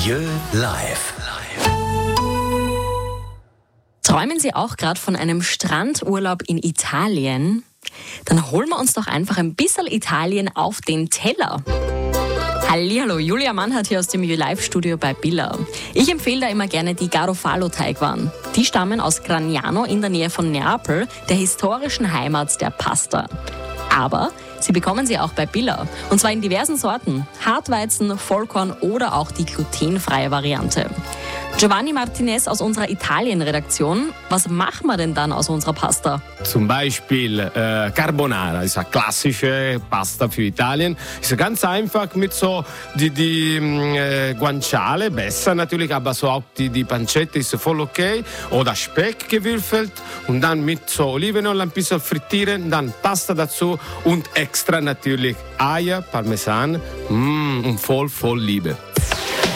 Jö live. Träumen Sie auch gerade von einem Strandurlaub in Italien? Dann holen wir uns doch einfach ein bisschen Italien auf den Teller. Hallihallo, Julia Mannhardt hier aus dem Live-Studio bei Billa. Ich empfehle da immer gerne die Garofalo-Teigwaren. Die stammen aus Gragnano in der Nähe von Neapel, der historischen Heimat der Pasta. Aber Sie bekommen sie auch bei Billa. Und zwar in diversen Sorten. Hartweizen, Vollkorn oder auch die glutenfreie Variante. Giovanni Martinez aus unserer Italien-Redaktion. Was machen wir denn dann aus unserer Pasta? Zum Beispiel Carbonara, ist eine klassische Pasta für Italien. Ist ganz einfach mit so die Guanciale, besser natürlich, aber so auch die Pancetta ist voll okay. Oder Speck gewürfelt und dann mit so Olivenöl ein bisschen frittieren, dann Pasta dazu und extra natürlich Eier, Parmesan und voll Liebe.